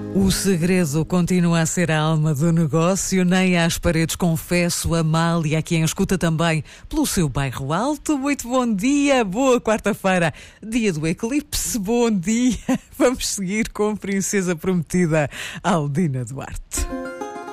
O segredo continua a ser a alma do negócio, nem às paredes confesso, Amália, a quem escuta também pelo seu bairro alto. Muito bom dia, boa quarta-feira, dia do eclipse, bom dia. Vamos seguir com a princesa prometida, Aldina Duarte.